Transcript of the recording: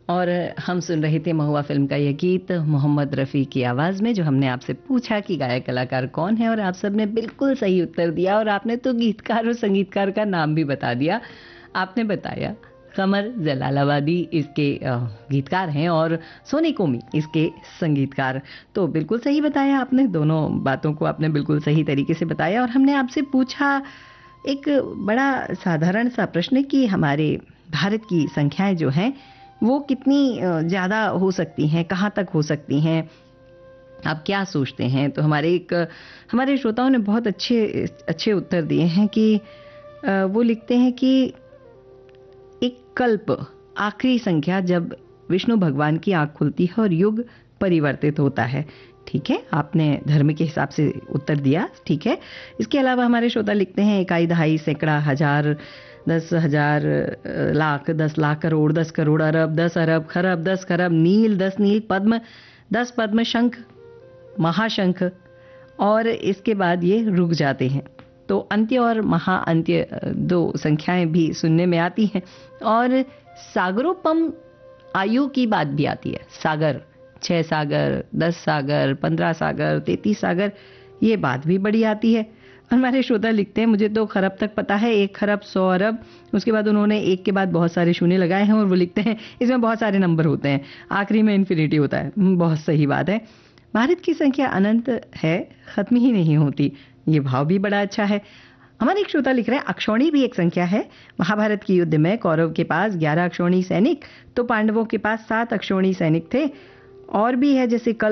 और हम सुन रहे थे महुआ फिल्म का यह गीत मोहम्मद रफ़ी की आवाज़ में, जो हमने आपसे पूछा कि गायक कलाकार कौन है, और आप सबने बिल्कुल सही उत्तर दिया। और आपने तो गीतकार और संगीतकार का नाम भी बता दिया। आपने बताया कमर जलालाबादी इसके गीतकार हैं और सोनी कोमी इसके संगीतकार। तो बिल्कुल सही बताया आपने, दोनों बातों को आपने बिल्कुल सही तरीके से बताया। और हमने आपसे पूछा एक बड़ा साधारण सा प्रश्न कि हमारे भारत की संख्याएं जो हैं वो कितनी ज़्यादा हो सकती हैं, कहाँ तक हो सकती हैं, आप क्या सोचते हैं? तो हमारे श्रोताओं ने बहुत अच्छे अच्छे उत्तर दिए हैं कि वो लिखते हैं कि एक कल्प, आखिरी संख्या जब विष्णु भगवान की आंख खुलती है और युग परिवर्तित होता है। ठीक है, आपने धर्म के हिसाब से उत्तर दिया, ठीक है। इसके अलावा हमारे श्रोता लिखते हैं इकाई, दहाई, सैकड़ा, हजार, 10,000, लाख, 10 लाख, करोड़, 10 करोड़, अरब, 10 अरब, खरब, 10 खरब, नील, 10 नील, पद्म, 10 पद्म, शंख, महाशंख, और इसके बाद ये रुक जाते हैं। तो अंत्य और महाअंत्य दो संख्याएं भी सुनने में आती हैं। और सागरोपम आयु की बात भी आती है। सागर, 6 सागर, 10 सागर, 15 सागर, 33 सागर, ये बात भी बड़ी आती है। और हमारे श्रोता लिखते हैं मुझे तो खरब तक पता है, 1 खरब 100 अरब, उसके बाद उन्होंने एक के बाद बहुत सारे शून्य लगाए हैं और वो लिखते हैं इसमें बहुत सारे नंबर होते हैं, आखिरी में इन्फिनिटी होता है। बहुत सही बात है। भारत की संख्या अनंत है, खत्म ही नहीं होती, ये भाव भी बड़ा अच्छा है। हमारे एक श्रोता लिख रहे हैं अक्षौणी भी एक संख्या है। महाभारत के युद्ध में कौरव के पास 11 अक्षौणी सैनिक तो पांडवों के पास 7 अक्षौणी सैनिक थे। और भी है जैसे कल